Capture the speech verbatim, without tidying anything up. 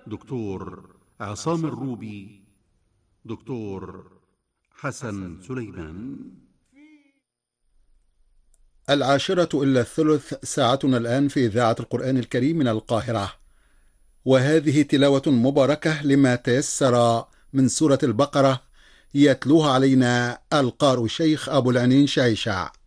دكتور عصام الروبي، دكتور حسن سليمان. العاشرة إلا الثلث، ساعتنا الآن في إذاعة القرآن الكريم من القاهرة، وهذه تلاوة مباركة لما تيسر من سورة البقرة، يتلوها علينا القارئ الشيخ أبو العنين شعيشع.